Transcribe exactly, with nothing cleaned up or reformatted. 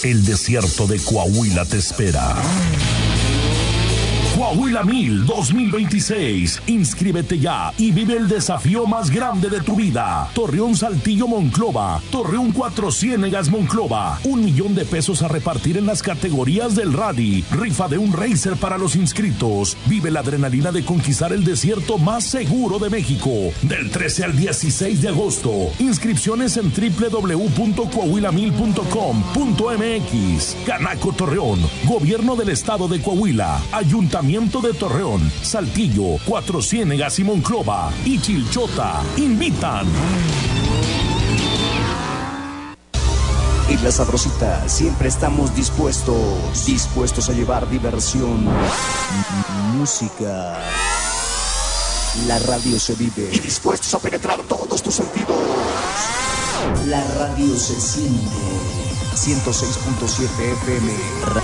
El desierto de Coahuila te espera. Coahuila Mil dos mil veintiséis. Inscríbete ya y vive el desafío más grande de tu vida. Torreón, Saltillo, Monclova. Torreón, Cuatro Ciénegas, Monclova. Un millón de pesos a repartir en las categorías del rally. Rifa de un racer para los inscritos. Vive la adrenalina de conquistar el desierto más seguro de México. Del trece al dieciséis de agosto. Inscripciones en doble u doble u doble u punto coahuila mil punto com punto m x. Canaco Torreón. Gobierno del Estado de Coahuila. Ayuntamiento de Torreón, Saltillo, Cuatro Ciénegas y Monclova y Chilchota invitan. En La Sabrosita siempre estamos dispuestos, dispuestos a llevar diversión, música. La radio se vive y dispuestos a penetrar todos tus sentidos. La radio se siente. ciento seis punto siete F M.